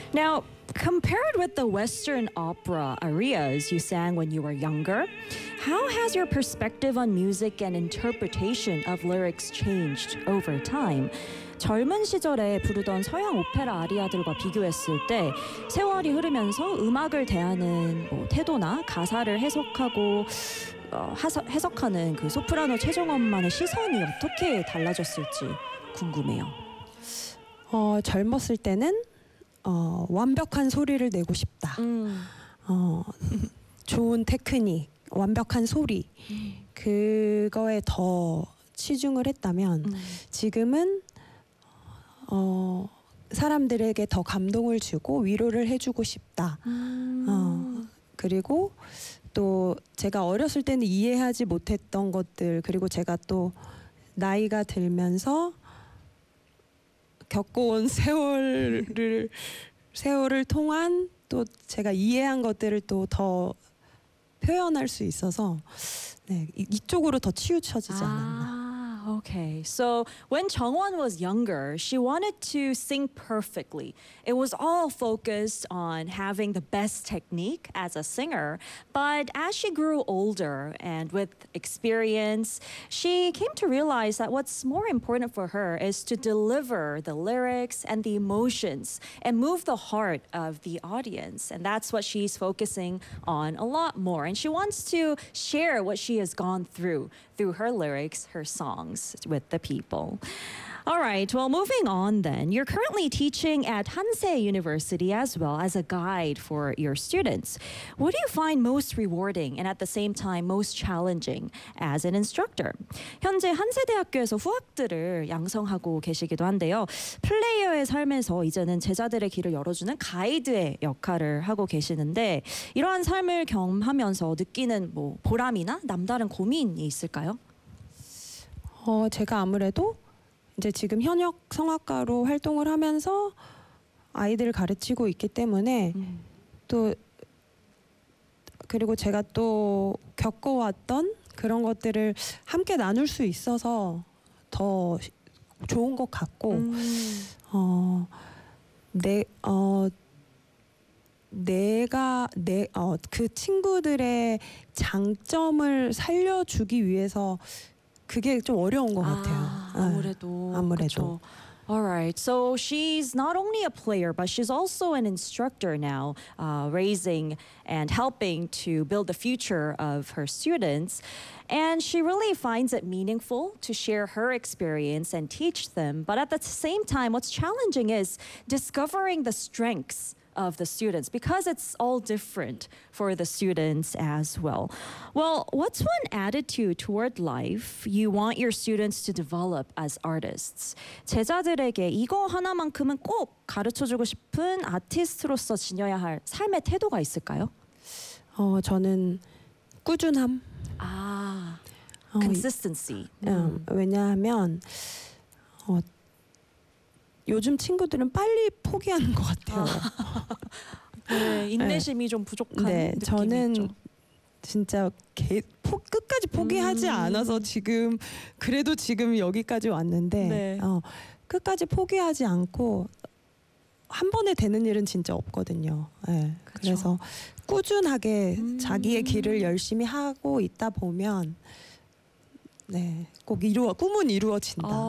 Now, compared with the Western opera arias you sang when you were younger, how has your perspective on music and interpretation of lyrics changed over time? 젊은 시절에 부르던 서양 오페라 아리아들과 비교했을 때 세월이 흐르면서 음악을 대하는 태도나 가사를 해석하는 그 소프라노 최정원만의 시선이 어떻게 달라졌을지 궁금해요. 젊었을 때는 완벽한 소리를 내고 싶다. 좋은 테크닉, 완벽한 소리 그거에 더 치중을 했다면 지금은 사람들에게 더 감동을 주고 위로를 해주고 싶다. 그리고 또 제가 어렸을 때는 이해하지 못했던 것들, 그리고 제가 또 나이가 들면서 겪어온 세월을 통한 또 제가 이해한 것들을 또 더 표현할 수 있어서 이쪽으로 더 치우쳐지지 않았나. Okay, so when Chungwon was younger, she wanted to sing perfectly. It was all focused on having the best technique as a singer. But as she grew older and with experience, she came to realize that what's more important for her is to deliver the lyrics and the emotions and move the heart of the audience. And that's what she's focusing on a lot more. And she wants to share what she has gone through her lyrics, her songs with the people. All right, well, moving on then. You're currently teaching at Hansei University as well as a guide for your students. What do you find most rewarding and at the same time most challenging as an instructor? 현재 한세대학교에서 후학들을 양성하고 계시기도 한데요. 플레이어의 삶에서 이제는 제자들의 길을 열어주는 가이드의 역할을 하고 계시는데 이러한 삶을 경험하면서 느끼는 보람이나 남다른 고민이 있을까요? 제가 아무래도 이제 지금 현역 성악가로 활동을 하면서 아이들을 가르치고 있기 때문에 또 그리고 제가 또 겪어왔던 그런 것들을 함께 나눌 수 있어서 더 좋은 것 같고 그 친구들의 장점을 살려주기 위해서 그게 좀 어려운 것 같아요. 아무래도. 그렇죠. All right, so she's not only a player, but she's also an instructor now, raising and helping to build the future of her students. And she really finds it meaningful to share her experience and teach them. But at the same time, what's challenging is discovering the strengths of the students because it's all different for the students as well. Well, what's one attitude toward life you want your students to develop as artists? 제자들에게 이거 하나만큼은 꼭 가르쳐주고 싶은 아티스트로서 지녀야 할 삶의 태도가 있을까요? 저는 꾸준함. consistency. 왜냐하면 요즘 친구들은 빨리 포기하는 것 같아요. 인내심이 좀 부족한 느낌이 저는 있죠. 진짜 끝까지 포기하지 않아서 그래도 지금 여기까지 왔는데 끝까지 포기하지 않고 한 번에 되는 일은 진짜 없거든요. 그래서 꾸준하게 자기의 길을 열심히 하고 있다 보면 꼭 꿈은 이루어진다.